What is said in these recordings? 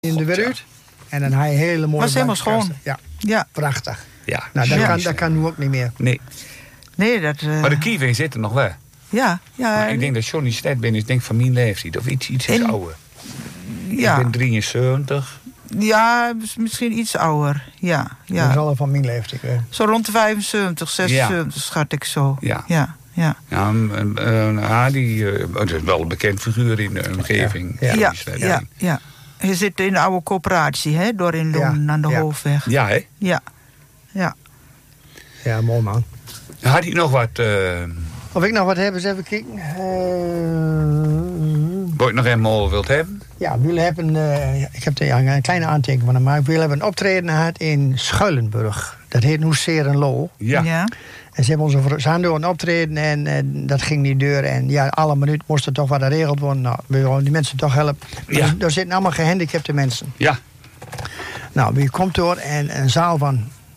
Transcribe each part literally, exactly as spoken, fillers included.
in de weer uit. En dan had je hele mooie. Was helemaal schoon. Ja. Ja. Prachtig. Ja, Nou, dat zo kan, is dat het. kan nu ook niet meer. Nee. Nee, dat... Uh... Maar de kieving zit er nog wel. Ja, ja. Maar ik denk dat Johnny Stet binnen is, denk ik van mijn leeftijd. Of iets, iets, iets In- ouder. ja. Ik ben drieënzeventig. Ja, misschien iets ouder. Ja, Dat is ja. al van mijn leeftijd. hè. Zo rond de vijfenzeventig, zesenzeventig schat ik zo. Ja. Ja, ja. Ja, um, uh, ja die, uh, het is wel een bekend figuur in de omgeving. Ja. Johnny Ja, Stet. ja, ja. Je zit in de oude coöperatie, hè? Door in Loenen Ja, aan de ja. Hoofdweg. Ja, hè? Ja, ja. Ja, mooi man. Had hij nog wat... Uh, Of ik nog wat heb, eens even kijken. Uh, wat je nog helemaal wilt hebben? ja, we hebben, uh, ik heb er ja, een kleine aantekening van gemaakt. We hebben een optreden gehad in Schuilenburg. Dat heet nu Serenlo. Ja. ja. En ze hebben onze ze hadden door een optreden en uh, dat ging niet deur. En ja, alle minuut moest er toch wat geregeld worden. Nou, we willen die mensen toch helpen. Ja. Dus, er zitten allemaal gehandicapte mensen. Ja. Nou, wie komt door en een zaal van,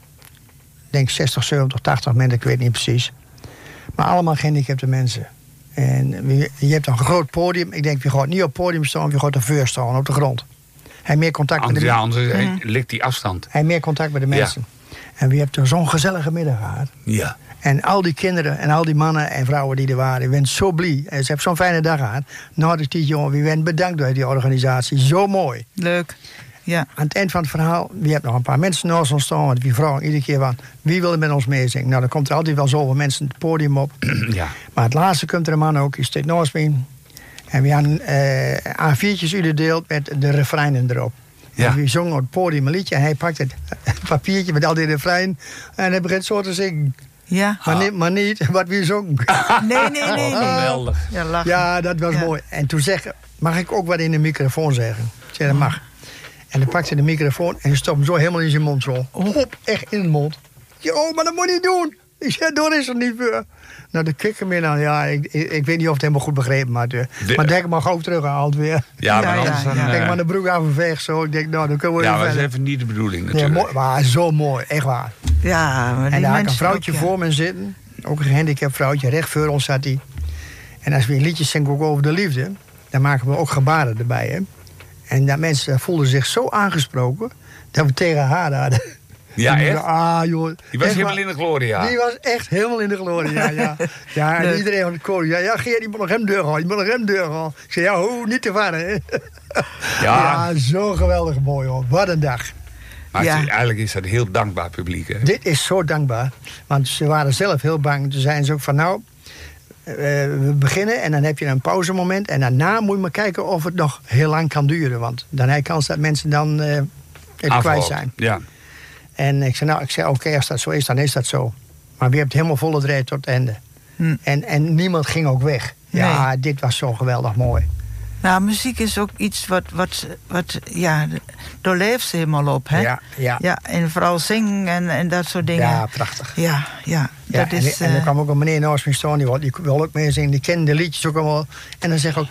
ik denk zestig, zeventig, tachtig mensen, ik weet niet precies. Maar allemaal gehandicapte mensen. En wie- je hebt een groot podium. Ik denk, je gaat niet op het podium staan, je gaat op de veur staan, op de grond. Hij heeft meer contact met de Anders, ja, mensen. anders Mhm. eh, ligt die afstand. Hij heeft meer contact met de Ja. mensen. En wie hebt er zo'n gezellige middag gehad. Ja. En al die kinderen en al die mannen en vrouwen die er waren, die werden zo blij. En ze hebben zo'n fijne dag gehad. Nou, dus die jongen, wie werden bedankt door die organisatie. Zo mooi. Leuk. Ja. Aan het eind van het verhaal, wie hebt nog een paar mensen naast ons staan. Want wie vragen iedere keer van, wie wil er met ons meezingen? Nou, dan komt er altijd wel zoveel mensen het podium op. Ja. Maar het laatste komt er een man ook, die staat naast me. En we hadden eh A viertjes uitgedeeld met de refreinen erop. Ja. En we zongen op het podium een liedje en hij pakt het papiertje met al die refrein en hij begint zo te zingen. Ja. Maar, niet, maar niet wat we zongen. Nee, nee, nee, nee. Geweldig. Ja, lachen. Ja, dat was Ja. mooi. En toen zeg mag ik ook wat in de microfoon zeggen? Ik zei, dat mag. En dan pakt hij de microfoon en stopt hem zo helemaal in zijn mond zo. Hop, echt in de mond. Ja, oh, maar dat moet je niet doen. Ik zei, door is er niet voor. Nou, de kikker meer dan, ja, ik, ik, ik weet niet of het helemaal goed begrepen maar, De- maar denk ik maar gauw teruggehaald weer. Ja, maar Ja, anders ja, dan... ja. Ik denk eh, maar de broek aan veeg zo. Ik denk, nou, dan kunnen we ja, weer maar dat is verder. even niet de bedoeling Ja, natuurlijk. mooi, maar zo mooi, echt waar. Ja, maar die En daar had ik een mensen vrouwtje ook, ja. voor me zitten. Ook een gehandicapt vrouwtje, recht voor ons zat hij. En als we liedjes zingen ook over de liefde, dan maken we ook gebaren erbij. Hè? En dat mensen voelden zich zo aangesproken dat we tegen haar hadden. Ja, En die echt? zei, ah, joh. Die was echt helemaal waar- in de gloria. Die was echt helemaal in de glorie, ja. Ja, ja en Leuk. iedereen van het koor, ja, ja, Geert, je moet nog hem deur gaan, je moet nog hem deur gaan. Ik zei, ja, hoe, niet te ver, hè. Ja. Ja, zo geweldig mooi, hoor. Wat een dag. Maar Ja. het- eigenlijk is dat een heel dankbaar publiek, hè? Dit is zo dankbaar. Want ze waren zelf heel bang. Toen zeiden ze ook van nou, eh, we beginnen en dan heb je een pauzemoment. En daarna moet je maar kijken of het nog heel lang kan duren. Want dan heb je kans dat mensen dan eh, het kwijt Afloopt. zijn. Ja. En ik zei nou, ik zei oké, als dat zo is, dan is dat zo. Maar we hebben het helemaal volle draai tot het einde. Hm. En, en niemand ging ook weg. Ja, dit was zo geweldig mooi. Nou, muziek is ook iets wat, wat, wat ja, daar leeft ze helemaal op, hè? Ja, ja. Ja, en vooral zingen en, en dat soort dingen. Ja, prachtig. ja, ja, Ja, dat en, is... en er eh, kwam ook een meneer naast me staan, die, wil- die wil ook mee zingen, die kende de liedjes ook allemaal. En dan zeg ik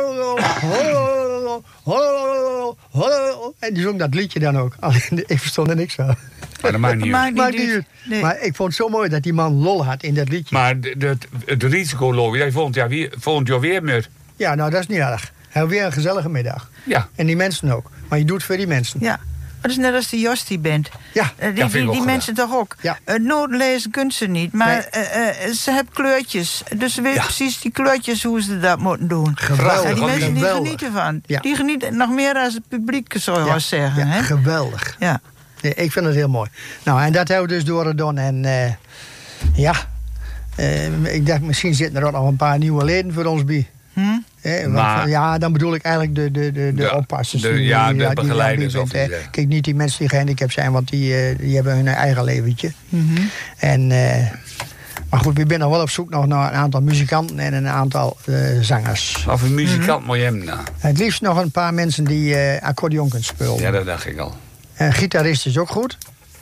ook... En die zong dat liedje dan ook. Alleen, ik verstond er niks van. Maar dat maakt niet uit. maakt Maakt niet niet uit. uit. Nee. Maar ik vond het zo mooi dat die man lol had in dat liedje. Maar de, de, het risico lopen, jij volgend jaar weer, volgend jaar weer meer. Ja, nou, dat is niet erg. Hij had weer een gezellige middag. Ja. En die mensen ook. Maar je doet het voor die mensen. Ja, dat is net als die Jos die bent. Ja. Eh, die vind ik die, ook die gedaan. mensen toch ook? Ja. Uh, Noten lezen kunnen ze niet, maar Nee. eh, eh, ze hebben kleurtjes. Dus ze weten Ja. precies die kleurtjes hoe ze dat moeten doen. Geweldig. Ja, die mensen die geweldig. genieten van. Ja. Die genieten nog meer als het publiek, zou je Ja. wel zeggen. Ja, Hè? geweldig. Ja. Nee, ik vind het heel mooi. Nou, en dat hebben we dus doorgedaan. En eh, ja, eh, ik dacht misschien zitten er ook nog een paar nieuwe leden voor ons bij. Hm? Hè, want, Maar- ja, dan bedoel ik eigenlijk de, de, de, de Ja, oppassers. de- die- ja, die- de die- die begeleiders daarbij of zijn, die, hè. eh. Kijk, niet die mensen die gehandicapt zijn, want die, eh, die hebben hun eigen leventje. Mhm. En, eh, maar goed, we zijn nog wel op zoek nog naar een aantal muzikanten en een aantal eh, zangers. Of een muzikant moet je hebben, nou. Het liefst nog een paar mensen die eh, accordeon kunnen spelen. Ja, dat dacht ik al. Een gitarist is ook goed.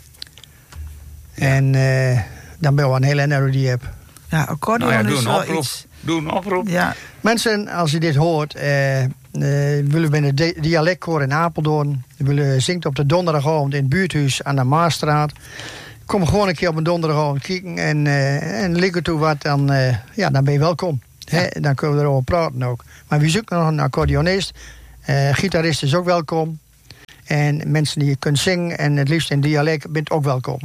En eh, dan ben je wel een hele ender die hebt. Ja, accordeon Nou ja, doe is een wel oproep. iets... Doe een oproep. Ja, Mensen, als je dit hoort, eh, eh, willen we in het di- dialectkoor in Apeldoorn. We willen zingt op de donderdagavond in het buurthuis aan de Maasstraat. Kom gewoon een keer op een donderdagavond kijken en, uh, en lig er toe wat, dan, uh, ja, dan ben je welkom. Ja. Hè? Dan kunnen we erover praten ook. Maar wie zoekt nog een accordeonist? Uh, gitarist is ook welkom. En mensen die je kunt zingen en het liefst in dialect, bent ook welkom.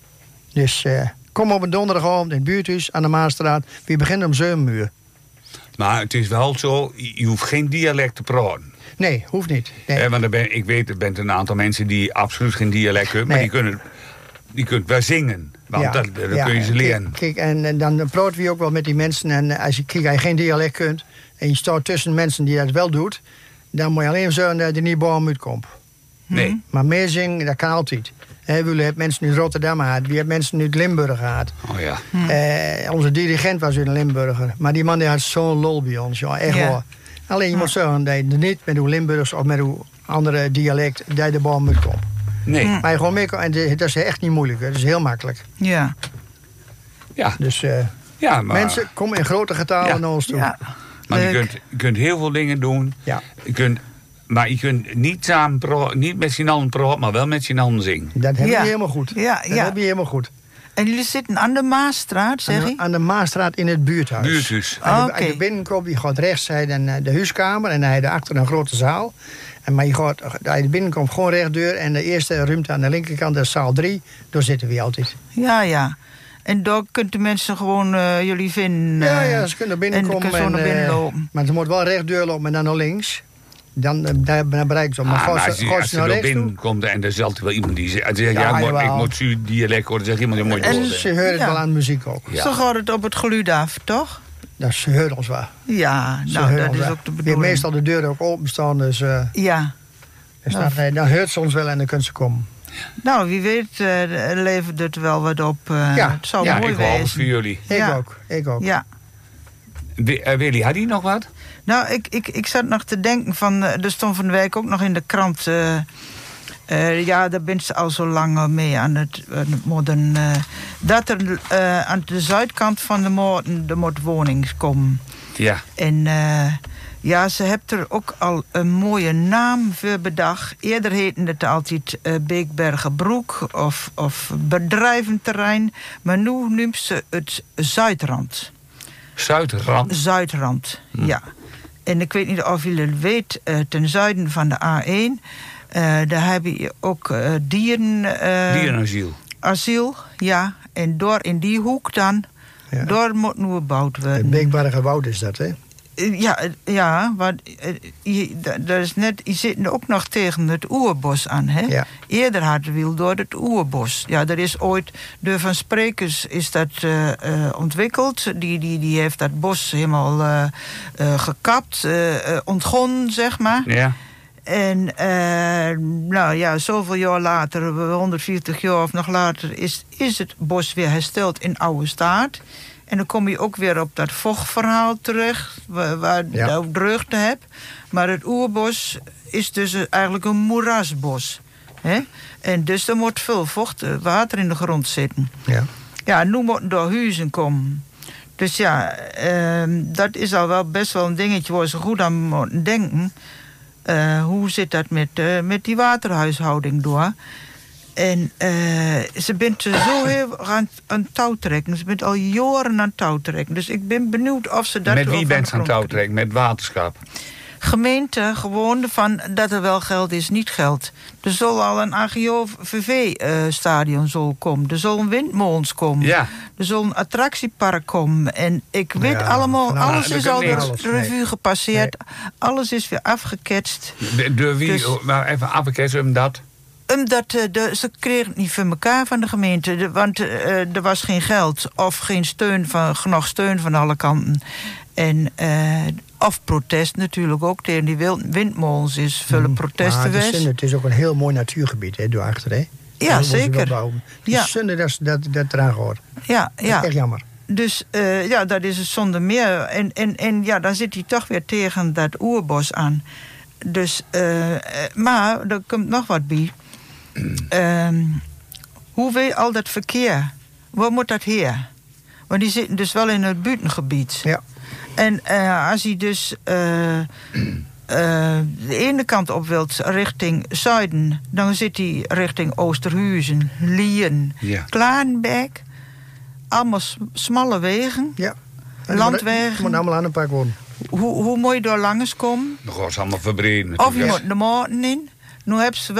Dus uh, kom op een donderdagavond in het buurthuis aan de Maasstraat. We beginnen om zeven uur. Maar het is wel zo, je hoeft geen dialect te praten. Nee, hoeft niet. Nee. Eh, want er ben, ik weet, er bent een aantal mensen die absoluut geen dialect kunnen, maar Nee. die kunnen, die kunnen wel zingen. Want Ja, dat, dat ja, kun je ze leren. Kijk, en, en dan praten we ook wel met die mensen. En als je, kijk, als je geen dialect kunt en je staat tussen mensen die dat wel doet, dan moet je alleen zorgen dat je niet boven uitkomt. Nee. Maar meer zingen, dat kan altijd. He, we hebben mensen uit Rotterdam gehad, we hebben mensen uit Limburg gehad. Oh ja. Eh, onze dirigent was uit een Limburger. Maar die man die had zo'n lol bij ons, ja, echt Ja. hoor. Alleen je moet zeggen dat je niet met uw Limburgs of met uw andere dialect dat je de boven moet komen. Nee. Maar je gewoon mee, en dat is echt niet moeilijk, hè. Dat is heel makkelijk. Ja. Ja. Dus uh, ja, maar, mensen, kom in grote getalen Ja. naar ons toe. Ja. maar je Leuk. kunt, je kunt heel veel dingen doen. Ja. Je kunt, maar je kunt niet samen praten, niet met z'n allen praten, maar wel met z'n allen zingen. Dat heb Ja. je helemaal goed. Ja, dat ja. heb je helemaal goed. En jullie zitten aan de Maasstraat, zeg Aan je? de, aan de Maasstraat in het buurthuis. Buurthuis. Als je, Oké. als je binnenkomt, je gaat rechts zijn en uh, de huiskamer en dan heb je daarachter een grote zaal. En maar je gaat, als je binnenkomt, gewoon rechtdeur en de eerste ruimte aan de linkerkant, dat is zaal drie. Daar zitten we altijd. Ja, ja. En daar kunt de mensen gewoon uh, jullie vinden. Ja, uh, ja, ze kunnen En binnenkomen. dan kunnen ze naar binnen eh, lopen. maar ze moet wel rechtdeur lopen en dan naar links. Dan, uh, daar, dan bereikt ze. Maar Ah, gaat maar ze, als je, gaat als ze je naar er rechts toe? binnenkomt en er is altijd wel iemand die zegt, ja, Ja, ja, ik, moet, ik jawel. moet zuur dialect horen, dan zeg iemand, je moet je En horen. Ze horen het Ja. wel aan de muziek ook. Ja. Zo gaat het op het geluid af, toch? Dat ze horen ons wel. Ja, Ze nou, horen dat ons is wel. ook de We hebben bedoeling. meestal de deur ook openstaan, dus uh, Ja. dus dan, uh, dan hoort ze ons wel en dan kunnen ze komen. Nou, wie weet uh, levert het wel wat op. Uh, Ja. Het zou Ja, mooi ik hoop het wezen. voor jullie. Ik Ja. ook, ik ook. Ja. Wi- eh, Willy, had hij nog wat? Nou, ik, ik, ik zat nog te denken van... uh, er stond van de week ook nog in de krant... Uh, uh, ja, daar bent ze al zo lang uh, mee aan het, aan het modden... Uh, dat er uh, aan de zuidkant van de moorden... de moet woning komen. Ja. En uh, ja, ze heeft er ook al een mooie naam voor bedacht. Eerder heette het altijd uh, Beekbergenbroek of, of bedrijventerrein. Maar nu noemt ze het Zuidrand. Zuidrand. Zuidrand, ja. En ik weet niet of jullie het weet, uh, ten zuiden van de A één... Uh, daar heb je ook uh, dieren... Uh, Dierenasiel. asiel, ja. En door in die hoek dan... Ja. Door moet nu gebouwd Het worden. Beekbergen Woud is dat, hè? Uh, Ja, uh, ja, want uh, je, da- dat is net, je zit ook nog tegen het oerbos aan, hè? Ja. Eerder hadden we door het oerbos. Ja, er is ooit, de Van Sprekers is dat uh, uh, ontwikkeld. Die, die, die heeft dat bos helemaal uh, uh, gekapt, uh, uh, ontgonnen, zeg maar. Ja. En uh, nou ja, zoveel jaar later, honderdveertig jaar of nog later... is, is het bos weer hersteld in oude staat. En dan kom je ook weer op dat vochtverhaal terug... waar, waar Ja. je ook drukte hebt. Maar het oerbos is dus eigenlijk een moerasbos. Hè? En dus er moet veel vocht, uh, water in de grond zitten. Ja. Ja, nu moeten er huizen komen. Dus ja, uh, dat is al wel best wel een dingetje waar ze goed aan moeten denken... Uh, hoe zit dat met, uh, met die waterhuishouding door? En uh, ze bent zo heel aan, aan touw trekken. Ze bent al jaren aan touw trekken. Dus ik ben benieuwd of ze dat... Met wel wie van bent de ze aan grond touw trekken? Met waterschap? Gemeente gewoon van dat er wel geld is, niet geld. Er zal al een A G O V V-stadion uh, komen. Er zullen windmolens komen. Ja. Er zal een attractiepark komen. En ik weet Ja, allemaal, van alles dat is kan al niet. de Alles, revue nee. gepasseerd. Alles is weer afgeketst. De, de wie, Dus- maar even afketsen hem dat. Omdat uh, de, ze kregen het niet voor elkaar van de gemeente. De, want uh, er was geen geld of geen steun van, genoeg steun van alle kanten. En, uh, of protest natuurlijk ook tegen die wil- windmolens is vullen Maar protesten het, is, geweest. het is ook een heel mooi natuurgebied, hè, daarachter, hè? Ja, Daar moeten ze zeker. wel bouwen. Het is Ja. zonde dat dat, dat eraan gaat. Ja, Dat is ja. echt jammer. Dus uh, ja, dat is het zonder meer. En, en, en ja, dan zit hij toch weer tegen dat oerbos aan. Dus, uh, maar er komt nog wat bij. Um, hoe weet al dat verkeer? Waar moet dat heen? Want die zitten dus wel in het buitengebied. Ja. En uh, als hij dus uh, uh, de ene kant op wilt richting zuiden... dan zit hij richting Oosterhuizen, Lien, Ja. Klarenbeek. Allemaal s- smalle wegen. Ja. En Landwegen. Het moet allemaal aangepakt worden. Hoe, hoe moet je daar langs komen? Dan gaan ze allemaal verbreden. Of je natuurlijk. moet de moten in. Nu hebben ze wel